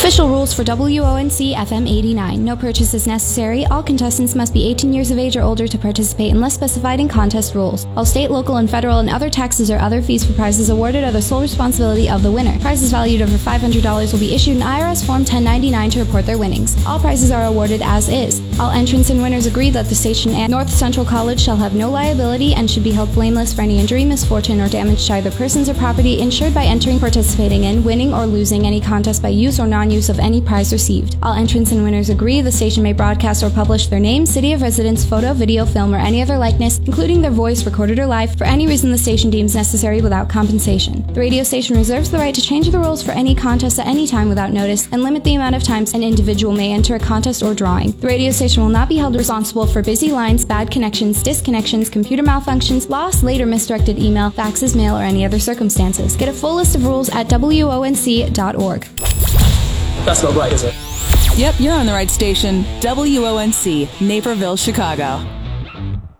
Official rules for WONC FM 89. No purchase is necessary. All contestants must be 18 years of age or older to participate unless specified in contest rules. All state, local, and federal and other taxes or other fees for prizes awarded are the sole responsibility of the winner. Prizes valued over $500 will be issued an IRS Form 1099 to report their winnings. All prizes are awarded as is. All entrants and winners agree that the station and North Central College shall have no liability and should be held blameless for any injury, misfortune, or damage to either persons or property insured by entering, participating in, winning, or losing any contest by use or non-use of any prize received. All entrants and winners agree the station may broadcast or publish their name, city of residence, photo, video, film, or any other likeness, including their voice, recorded or live, for any reason the station deems necessary without compensation. The radio station reserves the right to change the rules for any contest at any time without notice and limit the amount of times an individual may enter a contest or drawing. The radio station will not be held responsible for busy lines, bad connections, disconnections, computer malfunctions, lost, late, or misdirected email, faxes, mail, or any other circumstances. Get a full list of rules at WONC.org. That's not right, is it? Yep, you're on the right station. WONC, Naperville, Chicago.